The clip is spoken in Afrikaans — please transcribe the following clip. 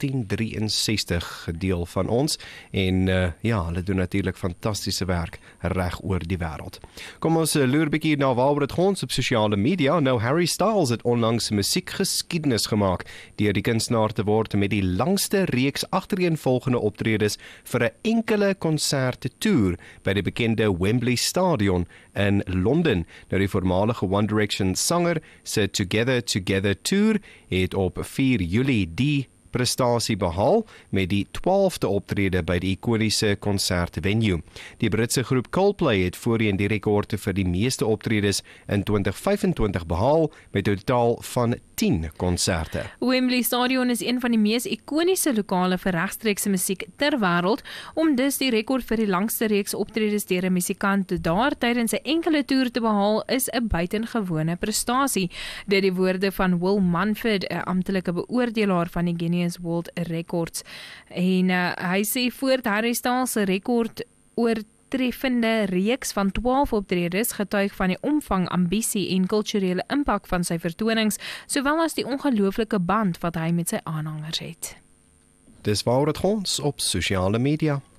1863 gedeel van ons en hulle doen natuurlik fantastiese werk reg oor die wêreld. Kom ons loer 'n bietjie na waaroor dit gaan op sosiale media. Nou Harry Styles het onlangs musiekgeskiedenis gemaak deur die kunstenaar te word met die langste reeks agtereenvolgende optredes vir 'n enkele konserttoer by die bekende Wembley Stadion in Londen. Nou die voormalige One Direction sanger se Together Together Tour het op 4 Julie die prestasie behaal met die 12de optrede by die ikoniese konsertvenue. Die Britse groep Coldplay het voorheen die rekord vir die meeste optredes in 2025 behaal met 'n totaal van 10 konserte. Wembley Stadion is een van die mees ikoniese lokale vir regstreekse musiek ter wêreld, om dus die rekord vir die langste reeks optredes deur 'n musikant daar tydens 'n enkele toer te behaal is 'n buitengewone prestasie. Dit die woorde van Will Munford, 'n amptelike beoordelaar van die Guinness World Records. En hy sê voort Harry Styles se rekord oortreffende reeks van 12 optredes getuig van die omvang, ambisie en kulturele impak van sy vertonings, sowel as die ongelooflike band wat hy met sy aanhangers het. Dis waaroor dit gaan op sosiale media.